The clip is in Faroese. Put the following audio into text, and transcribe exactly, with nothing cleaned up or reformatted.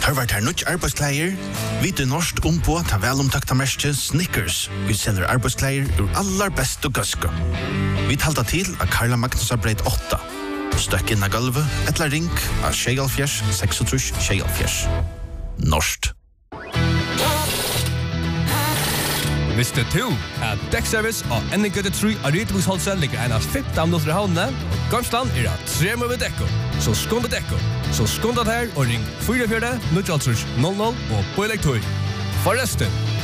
Tar vart her nødt arbeidskleier, vi til norsk ombå ta velomtakta merke Snickers. Vi selger arbeidskleier ur allar best og gøske. Vi talta til av Karla Magnusar breit åtta. Støkk inn av gulvet, etla ring av tjuealfjers, seksogtrus, tjuealfjers. Norskt. Visste du at dekkservice og Ennegøtte tre av Rytebusholset ligger en av femten minutter i havnene, og Gamsland er at tre med dekko. Så skånd dekko. Så skånd her og ring fire fire null null null og på elektor. Forresten,